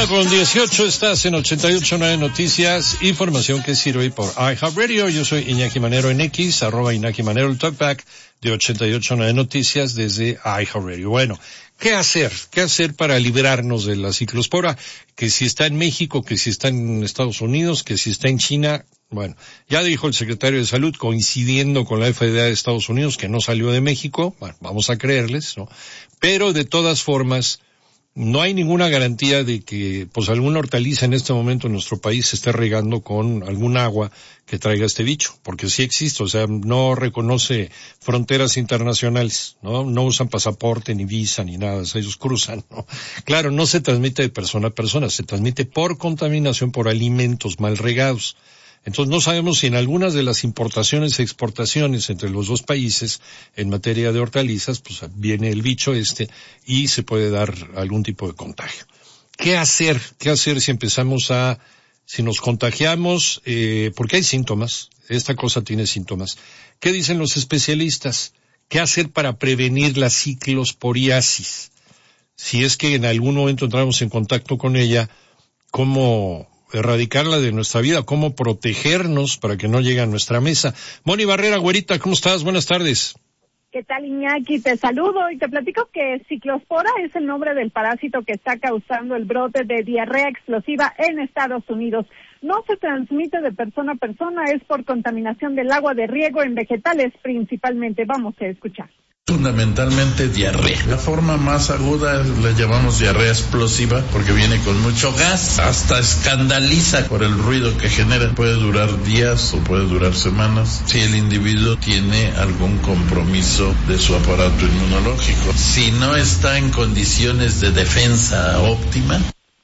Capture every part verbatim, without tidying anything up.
con dieciocho, estás en ochenta y ocho punto nueve Noticias, información que sirve por iHeartRadio. Yo soy Iñaki Manero en X, arroba Iñaki Manero, el talkback de ochenta y ocho punto nueve Noticias desde iHeartRadio. Bueno, ¿qué hacer? ¿Qué hacer para librarnos de la ciclospora? Que si está en México, que si está en Estados Unidos, que si está en China. Bueno, ya dijo el secretario de Salud, coincidiendo con la F D A de Estados Unidos, que no salió de México. Bueno, vamos a creerles, ¿no? Pero de todas formas, no hay ninguna garantía de que, pues, alguna hortaliza en este momento en nuestro país se esté regando con algún agua que traiga este bicho, porque sí existe, o sea, no reconoce fronteras internacionales, ¿no? No usan pasaporte, ni visa, ni nada, o sea, ellos cruzan, ¿no? Claro, no se transmite de persona a persona, se transmite por contaminación, por alimentos mal regados. Entonces no sabemos si en algunas de las importaciones y exportaciones entre los dos países en materia de hortalizas, pues viene el bicho este y se puede dar algún tipo de contagio. ¿Qué hacer? ¿Qué hacer si empezamos a, si nos contagiamos? Eh, porque hay síntomas, esta cosa tiene síntomas. ¿Qué dicen los especialistas? ¿Qué hacer para prevenir la ciclosporiasis? Si es que en algún momento entramos en contacto con ella, ¿cómo erradicarla de nuestra vida? ¿Cómo protegernos para que no llegue a nuestra mesa? Moni Barrera, güerita, ¿cómo estás? Buenas tardes. ¿Qué tal, Iñaki? Te saludo y te platico que ciclospora es el nombre del parásito que está causando el brote de diarrea explosiva en Estados Unidos. No se transmite de persona a persona, es por contaminación del agua de riego en vegetales principalmente. Vamos a escuchar. Fundamentalmente diarrea. La forma más aguda la llamamos diarrea explosiva porque viene con mucho gas, hasta escandaliza por el ruido que genera. Puede durar días o puede durar semanas si el individuo tiene algún compromiso de su aparato inmunológico. Si no está en condiciones de defensa óptima.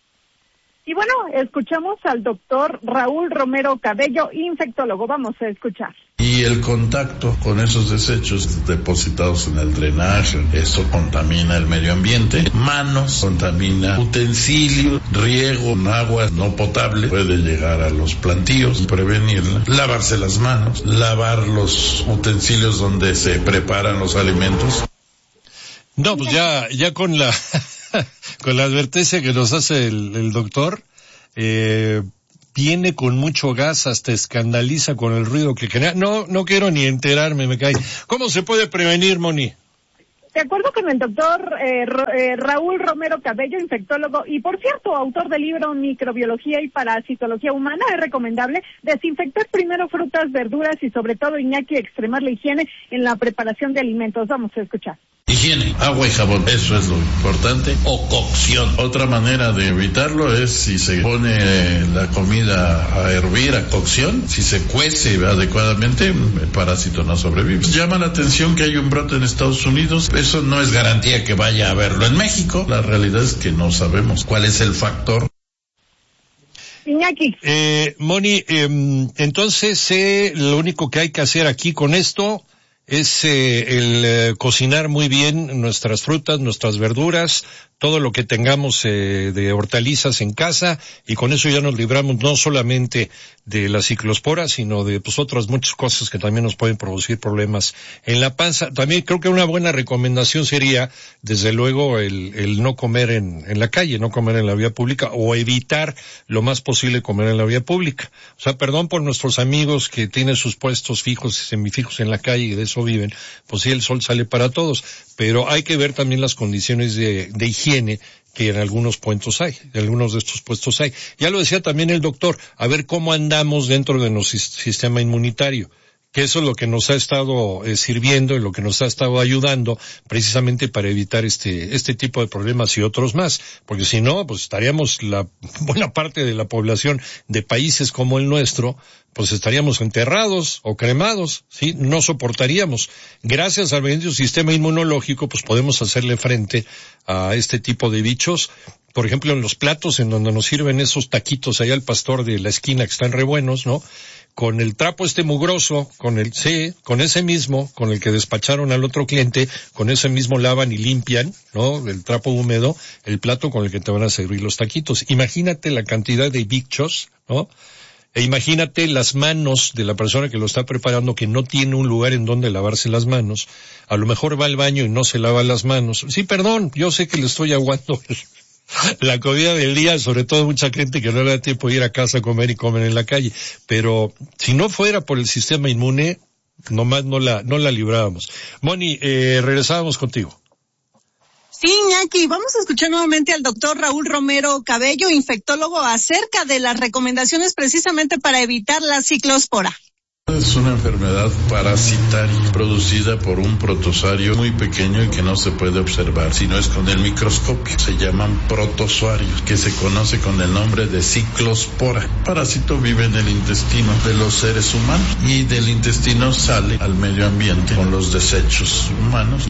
Y bueno, escuchamos al doctor Raúl Romero Cabello, infectólogo. Vamos a escuchar. Y el contacto con esos desechos depositados en el drenaje, eso contamina el medio ambiente. Manos, contamina utensilios, riego, agua no potable, puede llegar a los plantíos, prevenirla. Lavarse las manos, lavar los utensilios donde se preparan los alimentos. No, pues ya, ya con la, con la advertencia que nos hace el, el doctor, eh, viene con mucho gas, hasta escandaliza con el ruido que genera. No, no quiero ni enterarme, me cae. ¿Cómo se puede prevenir, Moni? De acuerdo con el doctor eh, eh, Raúl Romero Cabello, infectólogo, y por cierto, autor del libro Microbiología y Parasitología Humana, es recomendable desinfectar primero frutas, verduras y sobre todo, Iñaki, extremar la higiene en la preparación de alimentos. Vamos a escuchar. Higiene, agua y jabón, eso es lo importante. O cocción. Otra manera de evitarlo es si se pone la comida a hervir, a cocción, si se cuece adecuadamente, el parásito no sobrevive. Llama la atención que hay un brote en Estados Unidos. Eso no es garantía que vaya a haberlo en México. La realidad es que no sabemos cuál es el factor. Iñaki. Eh, Moni, eh, entonces eh, lo único que hay que hacer aquí con esto es eh, el eh, cocinar muy bien nuestras frutas, nuestras verduras, todo lo que tengamos eh, de hortalizas en casa, y con eso ya nos libramos no solamente de la ciclospora, sino de pues otras muchas cosas que también nos pueden producir problemas en la panza. También creo que una buena recomendación sería, desde luego, el, el no comer en, en la calle, no comer en la vía pública, o evitar lo más posible comer en la vía pública. O sea, perdón por nuestros amigos que tienen sus puestos fijos y semifijos en la calle y de eso viven, pues sí, el sol sale para todos, pero hay que ver también las condiciones de, de higiene que en algunos puestos hay, en algunos de estos puestos hay. Ya lo decía también el doctor, a ver cómo andamos dentro de nuestro sistema inmunitario, que eso es lo que nos ha estado eh, sirviendo y lo que nos ha estado ayudando precisamente para evitar este este tipo de problemas y otros más, porque si no, pues estaríamos la buena parte de la población de países como el nuestro, pues estaríamos enterrados o cremados, ¿sí? No soportaríamos. Gracias al bendito sistema inmunológico, pues podemos hacerle frente a este tipo de bichos. Por ejemplo, en los platos en donde nos sirven esos taquitos allá al pastor de la esquina que están re buenos, ¿no? Con el trapo este mugroso, con el, sí, con ese mismo, con el que despacharon al otro cliente, con ese mismo lavan y limpian, ¿no? El trapo húmedo, el plato con el que te van a servir los taquitos. Imagínate la cantidad de bichos, ¿no? E imagínate las manos de la persona que lo está preparando, que no tiene un lugar en donde lavarse las manos. A lo mejor va al baño y no se lava las manos. Sí, perdón, yo sé que le estoy aguando el, la comida del día, sobre todo mucha gente que no le da tiempo de ir a casa a comer y comen en la calle. Pero si no fuera por el sistema inmune, nomás no la, no la librábamos. Moni, eh, regresábamos contigo. Sí, Iñaki, vamos a escuchar nuevamente al doctor Raúl Romero Cabello, infectólogo, acerca de las recomendaciones precisamente para evitar la ciclospora. Es una enfermedad parasitaria producida por un protozoario muy pequeño y que no se puede observar, sino es con el microscopio. Se llaman protozoarios, que se conoce con el nombre de ciclospora. El parásito vive en el intestino de los seres humanos y del intestino sale al medio ambiente con los desechos humanos.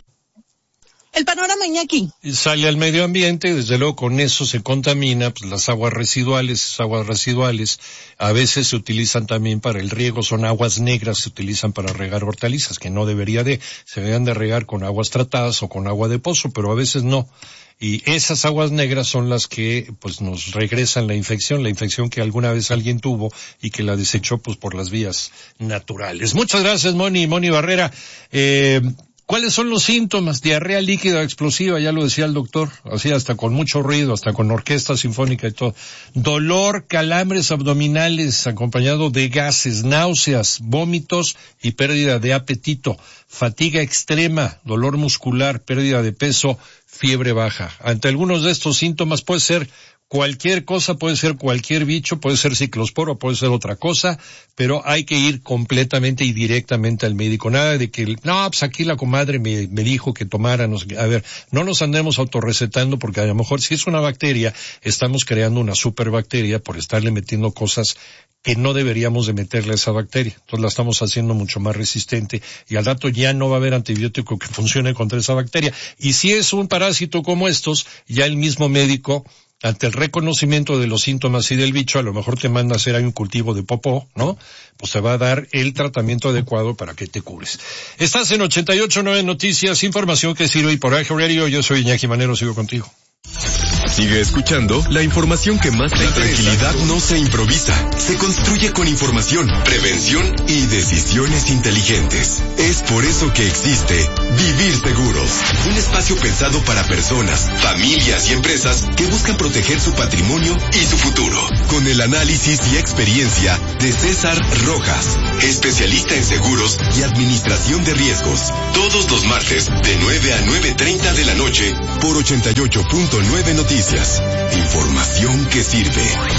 El panorama, Iñaki. Sale al medio ambiente, desde luego con eso se contamina, pues las aguas residuales, esas aguas residuales a veces se utilizan también para el riego, son aguas negras, se utilizan para regar hortalizas, que no debería de, se deberían de regar con aguas tratadas o con agua de pozo, pero a veces no. Y esas aguas negras son las que pues nos regresan la infección, la infección que alguna vez alguien tuvo y que la desechó pues por las vías naturales. Muchas gracias, Moni, Moni Barrera. Eh, ¿Cuáles son los síntomas? Diarrea líquida explosiva, ya lo decía el doctor, así hasta con mucho ruido, hasta con orquesta sinfónica y todo. Dolor, calambres abdominales acompañado de gases, náuseas, vómitos y pérdida de apetito. Fatiga extrema, dolor muscular, pérdida de peso, fiebre baja. Ante algunos de estos síntomas puede ser cualquier cosa, puede ser cualquier bicho, puede ser ciclosporo, puede ser otra cosa, pero hay que ir completamente y directamente al médico. Nada de que, no, pues aquí la comadre me, me dijo que tomara, no sé qué. A ver, no nos andemos autorrecetando porque a lo mejor si es una bacteria, estamos creando una superbacteria por estarle metiendo cosas que no deberíamos de meterle a esa bacteria. Entonces la estamos haciendo mucho más resistente y al rato ya no va a haber antibiótico que funcione contra esa bacteria. Y si es un parásito como estos, ya el mismo médico, ante el reconocimiento de los síntomas y del bicho, a lo mejor te manda a hacer ahí un cultivo de popó, ¿no? Pues te va a dar el tratamiento adecuado para que te cures. Estás en ochenta y ocho punto nueve Noticias, información que sirve y por Ángel Radio. Yo soy Iñaki Manero, sigo contigo. Sigue escuchando la información que más te interesa. La tranquilidad no se improvisa, se construye con información, prevención y decisiones inteligentes. Es por eso que existe Vivir Seguros, un espacio pensado para personas, familias y empresas que buscan proteger su patrimonio y su futuro. Con el análisis y experiencia de César Rojas, especialista en seguros y administración de riesgos. Todos los martes de nueve a nueve treinta de la noche por ochenta y ocho punto nueve Noticias. Información que sirve.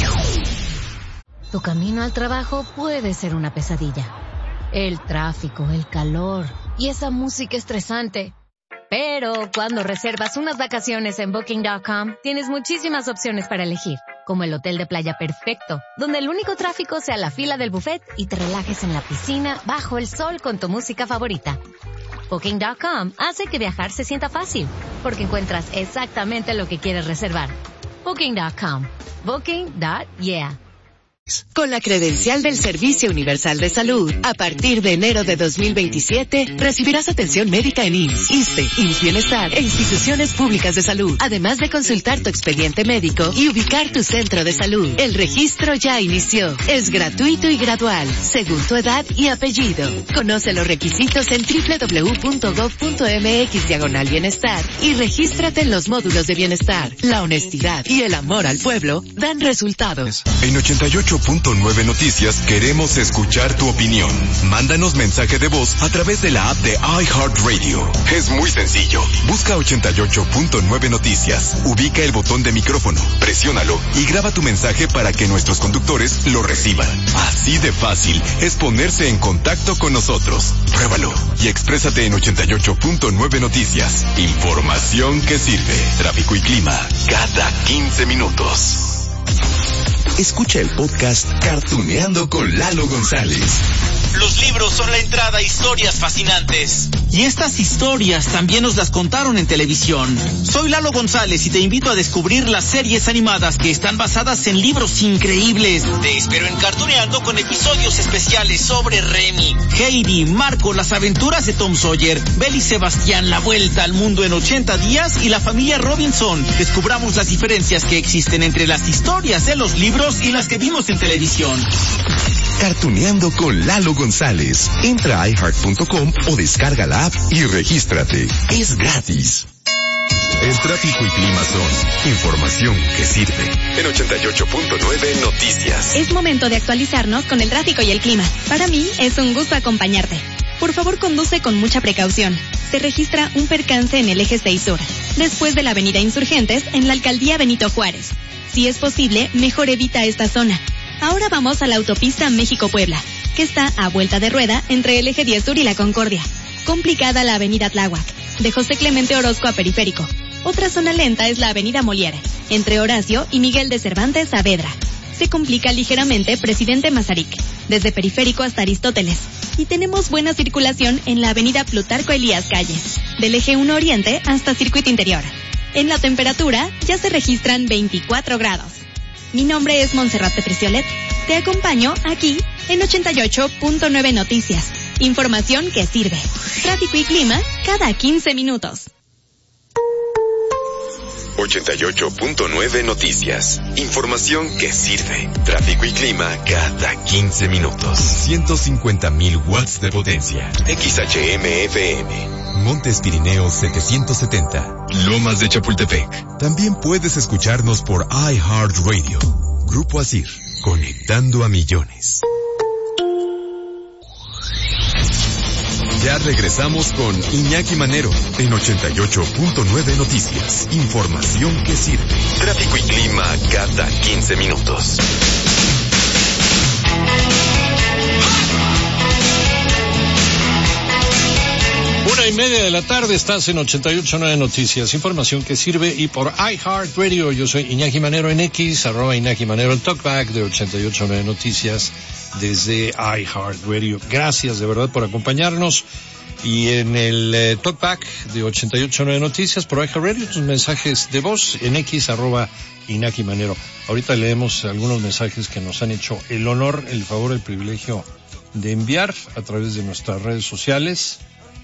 Tu camino al trabajo puede ser una pesadilla. El tráfico, el calor y esa música estresante. Pero cuando reservas unas vacaciones en Booking punto com, tienes muchísimas opciones para elegir, como el hotel de playa perfecto, donde el único tráfico sea la fila del buffet y te relajes en la piscina bajo el sol con tu música favorita. Booking punto com hace que viajar se sienta fácil, porque encuentras exactamente lo que quieres reservar. Booking punto com. Booking. Yeah. Con la credencial del Servicio Universal de Salud, a partir de enero de dos mil veintisiete, recibirás atención médica en I M S S, ISSSTE, I M S S Bienestar e instituciones públicas de salud, además de consultar tu expediente médico y ubicar tu centro de salud. El registro ya inició. Es gratuito y gradual, según tu edad y apellido. Conoce los requisitos en doble u doble u doble u punto gov punto mx diagonal bienestar y regístrate en los módulos de bienestar. La honestidad y el amor al pueblo dan resultados. En ochenta y ocho punto nueve Noticias queremos escuchar tu opinión. Mándanos mensaje de voz a través de la app de iHeartRadio. Es muy sencillo. Busca ochenta y ocho punto nueve Noticias. Ubica el botón de micrófono, presiónalo y graba tu mensaje para que nuestros conductores lo reciban. Así de fácil es ponerse en contacto con nosotros. Pruébalo y exprésate en ochenta y ocho punto nueve Noticias. Información que sirve. Tráfico y clima cada quince minutos. Escucha el podcast Cartuneando con Lalo González. Los libros son la entrada a historias fascinantes. Y estas historias también nos las contaron en televisión. Soy Lalo González y te invito a descubrir las series animadas que están basadas en libros increíbles. Te espero en Cartuneando con episodios especiales sobre Remy, Heidi, Marco, las aventuras de Tom Sawyer, Belle y Sebastián, la vuelta al mundo en ochenta días y la familia Robinson. Descubramos las diferencias que existen entre las historias de los libros y las que vimos en televisión. Cartuneando con Lalo González. Entra a i heart punto com o descarga la app y regístrate. Es gratis. El tráfico y clima son información que sirve. En ochenta y ocho punto nueve Noticias. Es momento de actualizarnos con el tráfico y el clima. Para mí es un gusto acompañarte. Por favor, conduce con mucha precaución. Se registra un percance en el eje seis Sur, después de la avenida Insurgentes, en la alcaldía Benito Juárez. Si es posible, mejor evita esta zona. Ahora vamos a la autopista México-Puebla, que está a vuelta de rueda entre el eje diez Sur y la Concordia. Complicada la avenida Tláhuac, de José Clemente Orozco a Periférico. Otra zona lenta es la avenida Molière, entre Horacio y Miguel de Cervantes Saavedra. Se complica ligeramente Presidente Mazarik, desde Periférico hasta Aristóteles. Y tenemos buena circulación en la avenida Plutarco Elías Calles, del eje uno Oriente hasta Circuito Interior. En la temperatura ya se registran veinticuatro grados. Mi nombre es Montserrat Petriciolet. Te acompaño aquí en ochenta y ocho punto nueve Noticias. Información que sirve. Tráfico y clima cada quince minutos. ochenta y ocho punto nueve Noticias. Información que sirve. Tráfico y clima cada quince minutos. ciento cincuenta mil watts de potencia. X H M F M. Montes Pirineos setecientos setenta. Lomas de Chapultepec. También puedes escucharnos por iHeartRadio. Grupo Asir. Conectando a millones. Ya regresamos con Iñaki Manero en ochenta y ocho punto nueve Noticias. Información que sirve. Tráfico y clima cada quince minutos. Una y media de la tarde estás en ochenta y ocho punto nueve Noticias. Información que sirve y por iHeartRadio. Yo soy Iñaki Manero en X, arroba Iñaki Manero en Talkback de ochenta y ocho punto nueve Noticias desde iHeartRadio. Gracias de verdad por acompañarnos. Y en el eh, Talkback de ochenta y ocho punto nueve Noticias por iHeartRadio, tus mensajes de voz en X, arroba Iñaki Manero. Ahorita leemos algunos mensajes que nos han hecho el honor, el favor, el privilegio de enviar a través de nuestras redes sociales.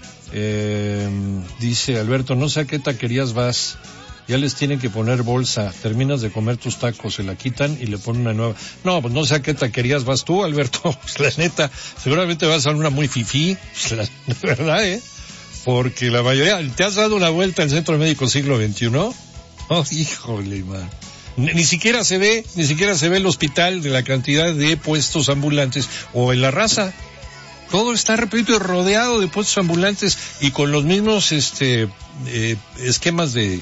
Eh, dice Alberto, no sé a qué taquerías vas, ya les tienen que poner bolsa, terminas de comer tus tacos, se la quitan y le ponen una nueva. No, pues no sé a qué taquerías vas tú, Alberto, pues la neta, seguramente vas a una muy fifí, pues la, de verdad, eh, porque la mayoría, ¿te has dado una vuelta al Centro Médico Siglo veintiuno? Oh, híjole, man. Ni, ni siquiera se ve, ni siquiera se ve el hospital de la cantidad de puestos ambulantes, o en La Raza. Todo está, repito, rodeado de puestos ambulantes y con los mismos este eh, esquemas de,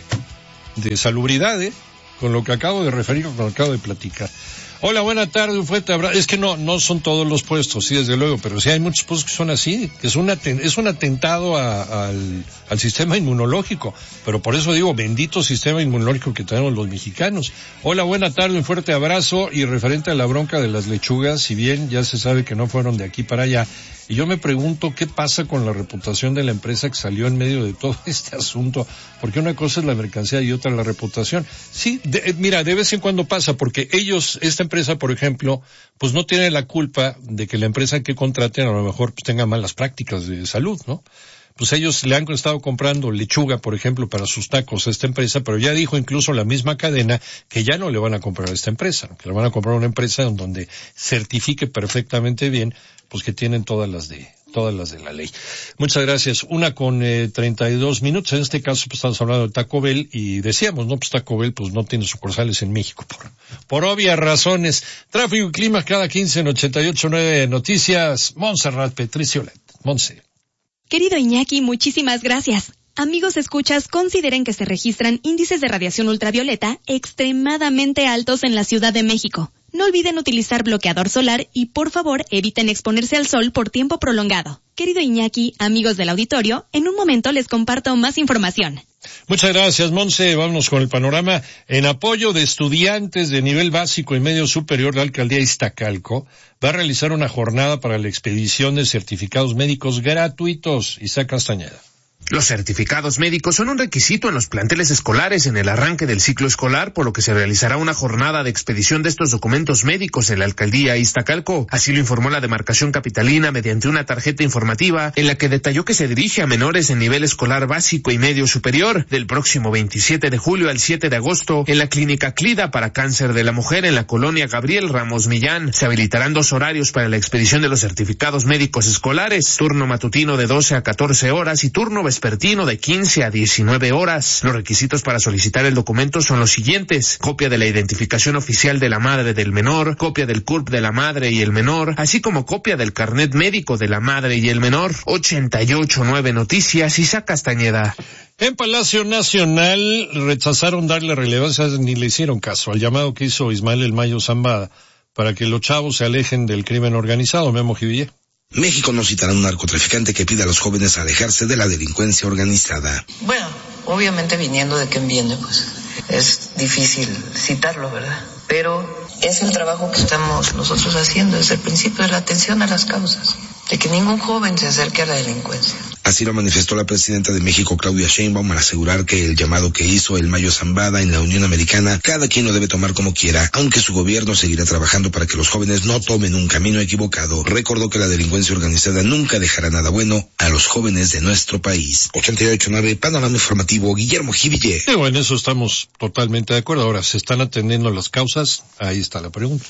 de salubridad, ¿eh? Con lo que acabo de referir, con lo que acabo de platicar. Hola, buena tarde, un fuerte abrazo. Es que no, no son todos los puestos, sí, desde luego, pero sí hay muchos puestos que son así, que es un, aten- es un atentado a, al, al sistema inmunológico. Pero por eso digo, bendito sistema inmunológico que tenemos los mexicanos. Hola, buena tarde, un fuerte abrazo. Y referente a la bronca de las lechugas, si bien ya se sabe que no fueron de aquí para allá, y yo me pregunto qué pasa con la reputación de la empresa que salió en medio de todo este asunto, porque una cosa es la mercancía y otra la reputación. Sí, de, mira, de vez en cuando pasa, porque ellos, esta empresa, por ejemplo, pues no tiene la culpa de que la empresa que contraten a lo mejor pues tenga malas prácticas de salud, ¿no? Pues ellos le han estado comprando lechuga, por ejemplo, para sus tacos a esta empresa, pero ya dijo incluso la misma cadena que ya no le van a comprar a esta empresa, que le van a comprar a una empresa en donde certifique perfectamente bien, pues que tienen todas las de todas las de la ley. Muchas gracias. Una con eh, treinta y dos minutos. En este caso, pues estamos hablando de Taco Bell y decíamos, no, pues Taco Bell pues no tiene sucursales en México por, por obvias razones. Tráfico y clima cada quince en ochenta y ocho punto nueve Noticias. Montserrat Petriciolet. Monse. Querido Iñaki, muchísimas gracias. Amigos escuchas, consideren que se registran índices de radiación ultravioleta extremadamente altos en la Ciudad de México. No olviden utilizar bloqueador solar y, por favor, eviten exponerse al sol por tiempo prolongado. Querido Iñaki, amigos del auditorio, en un momento les comparto más información. Muchas gracias, Monse. Vámonos con el panorama. En apoyo de estudiantes de nivel básico y medio superior, la alcaldía Iztacalco va a realizar una jornada para la expedición de certificados médicos gratuitos. Isaac Castañeda. Los certificados médicos son un requisito en los planteles escolares en el arranque del ciclo escolar, por lo que se realizará una jornada de expedición de estos documentos médicos en la alcaldía Iztacalco. Así lo informó la demarcación capitalina mediante una tarjeta informativa en la que detalló que se dirige a menores en nivel escolar básico y medio superior. Del próximo veintisiete de julio al siete de agosto, en la clínica Clida para cáncer de la mujer en la colonia Gabriel Ramos Millán, se habilitarán dos horarios para la expedición de los certificados médicos escolares: turno matutino de doce a catorce horas y turno vespertino de quince a diecinueve horas. Los requisitos para solicitar el documento son los siguientes: copia de la identificación oficial de la madre del menor, copia del C U R P de la madre y el menor, así como copia del carnet médico de la madre y el menor. ochenta y ocho punto nueve Noticias, Isaac Castañeda. En Palacio Nacional rechazaron darle relevancia, ni le hicieron caso al llamado que hizo Ismael El Mayo Zambada para que los chavos se alejen del crimen organizado. Memo Jiville. México no citará a un narcotraficante que pida a los jóvenes alejarse de la delincuencia organizada. Bueno, obviamente viniendo de quien viene, pues es difícil citarlo, ¿verdad? Pero es el trabajo que estamos nosotros haciendo desde el principio, de la atención a las causas, de que ningún joven se acerque a la delincuencia. Así lo manifestó la presidenta de México, Claudia Sheinbaum, al asegurar que el llamado que hizo El Mayo Zambada en la Unión Americana, cada quien lo debe tomar como quiera, aunque su gobierno seguirá trabajando para que los jóvenes no tomen un camino equivocado. Recordó que la delincuencia organizada nunca dejará nada bueno a los jóvenes de nuestro país. ochenta y ocho punto nueve, Panorama Informativo, Guillermo Jiville. Sí, bueno, en eso estamos totalmente de acuerdo. Ahora, ¿se están atendiendo las causas? Ahí está la pregunta.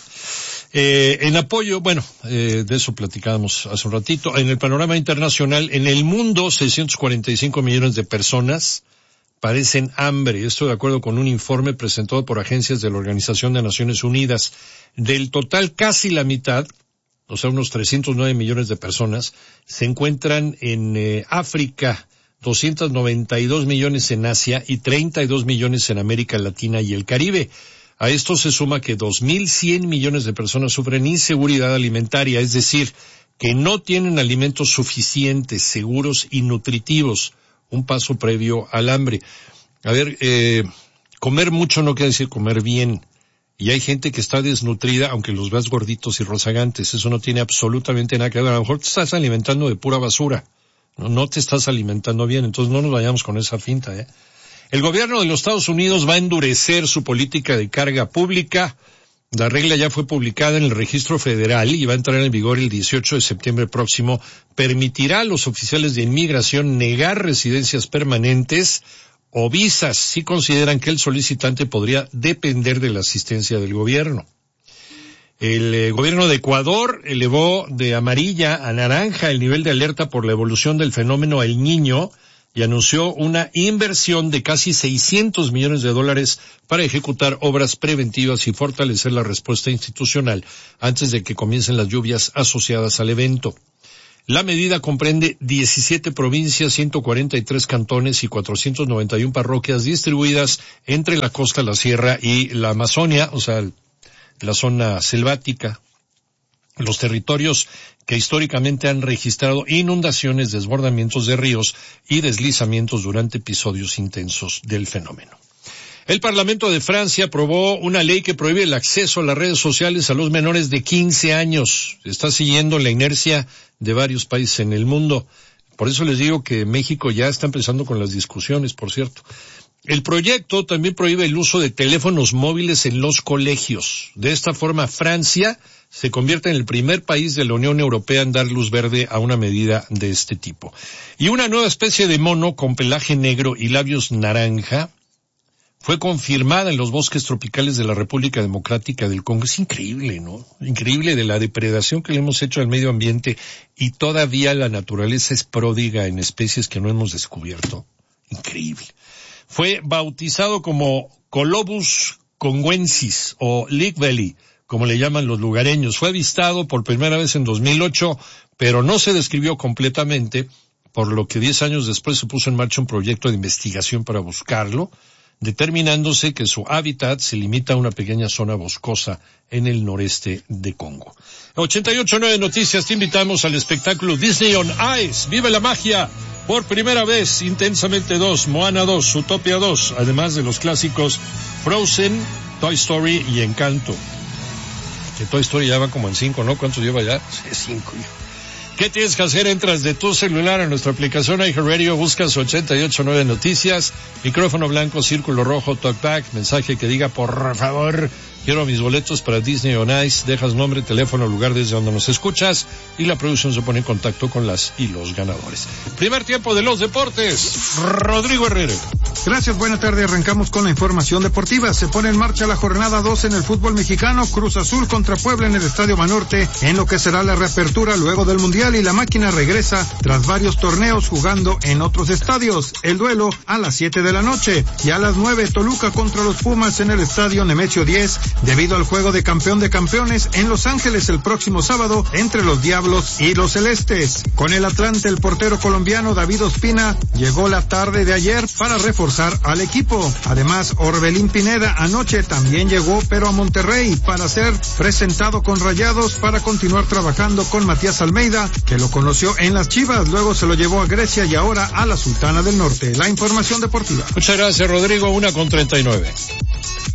Eh, en apoyo, bueno, eh, de eso platicábamos hace un ratito. En el panorama internacional, en el mundo, seiscientos cuarenta y cinco millones de personas padecen hambre. Esto de acuerdo con un informe presentado por agencias de la Organización de Naciones Unidas. Del total, casi la mitad, o sea, unos trescientos nueve millones de personas, se encuentran en eh, África, doscientos noventa y dos millones en Asia y treinta y dos millones en América Latina y el Caribe. A esto se suma que dos mil cien millones de personas sufren inseguridad alimentaria, es decir, que no tienen alimentos suficientes, seguros y nutritivos, un paso previo al hambre. A ver, eh, comer mucho no quiere decir comer bien, y hay gente que está desnutrida, aunque los veas gorditos y rozagantes, eso no tiene absolutamente nada que ver. A lo mejor te estás alimentando de pura basura, no, no te estás alimentando bien, entonces no nos vayamos con esa finta, ¿eh? El gobierno de los Estados Unidos va a endurecer su política de carga pública. La regla ya fue publicada en el registro federal y va a entrar en vigor el dieciocho de septiembre próximo. Permitirá a los oficiales de inmigración negar residencias permanentes o visas si consideran que el solicitante podría depender de la asistencia del gobierno. El eh, gobierno de Ecuador elevó de amarilla a naranja el nivel de alerta por la evolución del fenómeno El Niño y anunció una inversión de casi seiscientos millones de dólares para ejecutar obras preventivas y fortalecer la respuesta institucional antes de que comiencen las lluvias asociadas al evento. La medida comprende diecisiete provincias, ciento cuarenta y tres cantones y cuatrocientas noventa y una parroquias distribuidas entre la costa, la sierra y la Amazonia, o sea, la zona selvática. Los territorios que históricamente han registrado inundaciones, desbordamientos de ríos y deslizamientos durante episodios intensos del fenómeno. El Parlamento de Francia aprobó una ley que prohíbe el acceso a las redes sociales a los menores de quince años. Está siguiendo la inercia de varios países en el mundo. Por eso les digo que México ya está empezando con las discusiones, por cierto. El proyecto también prohíbe el uso de teléfonos móviles en los colegios. De esta forma, Francia se convierte en el primer país de la Unión Europea en dar luz verde a una medida de este tipo. Y una nueva especie de mono con pelaje negro y labios naranja fue confirmada en los bosques tropicales de la República Democrática del Congo. Es increíble, ¿no? Increíble de la depredación que le hemos hecho al medio ambiente y todavía la naturaleza es pródiga en especies que no hemos descubierto. Increíble. Fue bautizado como Colobus conguensis o Leakbelly, como le llaman los lugareños. Fue avistado por primera vez en dos mil ocho, pero no se describió completamente, por lo que diez años después se puso en marcha un proyecto de investigación para buscarlo, determinándose que su hábitat se limita a una pequeña zona boscosa en el noreste de Congo. ochenta y ocho punto nueve Noticias, te invitamos al espectáculo Disney on Ice. ¡Vive la magia! Por primera vez, Intensamente dos, Moana dos, Zootopia dos, además de los clásicos Frozen, Toy Story y Encanto. Que Toy Story ya va como en cinco, ¿no? ¿Cuántos lleva ya? Sí, cinco. ¿Qué tienes que hacer? Entras de tu celular a nuestra aplicación iHeartRadio, buscas ochenta y ocho punto nueve Noticias, micrófono blanco, círculo rojo, talkback, mensaje que diga por favor, Quiero mis boletos para Disney on Ice. Dejas nombre, teléfono, lugar desde donde nos escuchas y la producción se pone en contacto con las y los ganadores. Primer tiempo de los deportes. Rodrigo Herrera. Gracias, buena tarde. Arrancamos con la información deportiva. Se pone en marcha la jornada dos en el fútbol mexicano. Cruz Azul contra Puebla en el Estadio Banorte, en lo que será la reapertura luego del Mundial, y la máquina regresa tras varios torneos jugando en otros estadios. El duelo a las siete de la noche, y a las nueve Toluca contra los Pumas en el Estadio Nemesio diez, debido al juego de campeón de campeones en Los Ángeles el próximo sábado entre los Diablos y los Celestes. Con el Atlante, el portero colombiano David Ospina llegó la tarde de ayer para reforzar al equipo. Además, Orbelín Pineda anoche también llegó, pero a Monterrey, para ser presentado con Rayados para continuar trabajando con Matías Almeida, que lo conoció en las Chivas, luego se lo llevó a Grecia y ahora a la Sultana del Norte. La información deportiva. Muchas gracias, Rodrigo. Una con treinta y nueve.